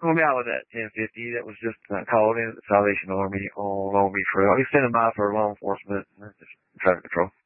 help me out with that 1050 that was just called in at the Salvation Army on Long Beach Road. I was sending by for law enforcement and just traffic control.